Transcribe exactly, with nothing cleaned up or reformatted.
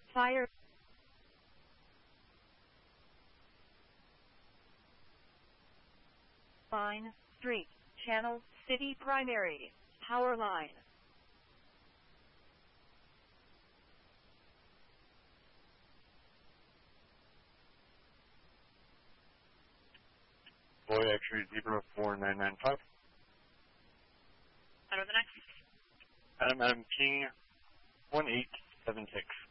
Fire. Line, street, channel, city primary, power line. Boy, X-ray Zebra four nine nine five. Adam the next. Adam, Adam King one eight seven six.